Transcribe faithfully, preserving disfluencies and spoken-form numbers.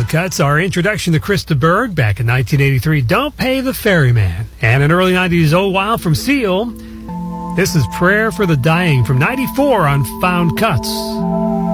Found Cuts, our introduction to Krista Berg back in nineteen eighty-three, Don't Pay the Ferryman. And an early nineties Oh Wow from Seal. This is Prayer for the Dying from ninety-four on Found Cuts.